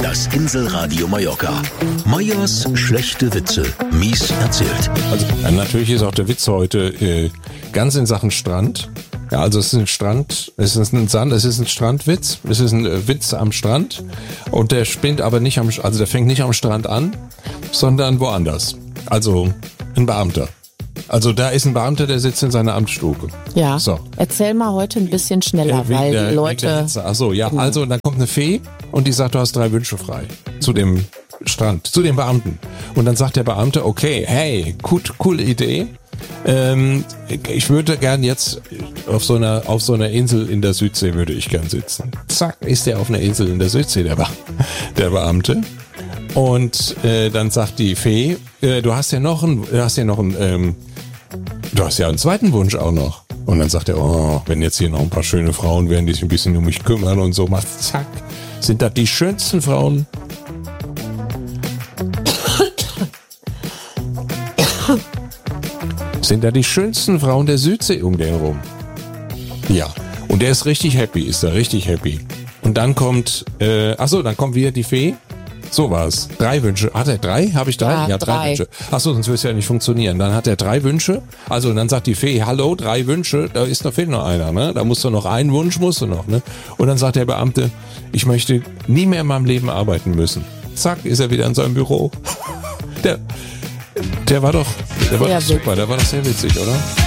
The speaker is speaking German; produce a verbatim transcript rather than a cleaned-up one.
Das Inselradio Mallorca. Meyers schlechte Witze. Mies erzählt. Also natürlich ist auch der Witz heute äh, ganz in Sachen Strand. Ja, also es ist ein Strand, es ist ein Sand, es ist ein Strandwitz, es ist ein äh, Witz am Strand und der spinnt aber nicht am, also der fängt nicht am Strand an, sondern woanders. Also ein Beamter. Also da ist ein Beamter, der sitzt in seiner Amtsstube. Ja. So. Erzähl mal heute ein bisschen schneller, Äh, wegen weil der, die Leute. Ach so, ja. Genau. Also dann kommt eine Fee und die sagt, du hast drei Wünsche frei zu dem Strand, zu dem Beamten. Und dann sagt der Beamte, okay, hey, gut, coole Idee. Ähm, ich würde gern jetzt auf so einer auf so einer Insel in der Südsee würde ich gern sitzen. Zack, ist der auf einer Insel in der Südsee, der, Be- der Beamte. Und äh, dann sagt die Fee, äh, du hast ja noch einen, du hast ja noch einen, ähm, du hast ja einen zweiten Wunsch auch noch. Und dann sagt er, oh, wenn jetzt hier noch ein paar schöne Frauen wären, die sich ein bisschen um mich kümmern und so, macht zack, sind das die schönsten Frauen? Sind da die schönsten Frauen der Südsee um den rum? Ja. Und der ist richtig happy, ist er richtig happy. Und dann kommt, äh, ach so, dann kommt wieder die Fee. So war's. Drei Wünsche. Hat er drei? Habe ich drei? Ja, Ja, drei, drei. Wünsche. Ach so, sonst würde es ja nicht funktionieren. Dann hat er drei Wünsche. Also dann sagt die Fee, hallo, drei Wünsche. Da ist noch fehlt noch einer, ne? Da musst du noch einen Wunsch, musst du noch, ne? Und dann sagt der Beamte, ich möchte nie mehr in meinem Leben arbeiten müssen. Zack, ist er wieder in seinem Büro. Der, der war doch, der war Sehr doch super. Der war doch sehr witzig, oder?